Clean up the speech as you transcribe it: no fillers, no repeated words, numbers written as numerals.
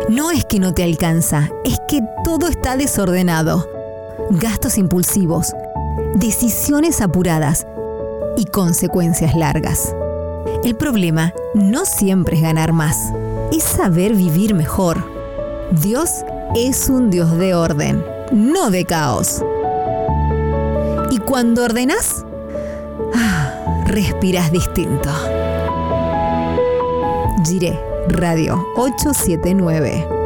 No es que no te alcanza, es que todo está desordenado. Gastos impulsivos, decisiones apuradas y consecuencias largas. El problema no siempre es ganar más, es saber vivir mejor. Dios es un Dios de orden, no de caos. Y cuando ordenás, respirás distinto. Jiré Radio 879.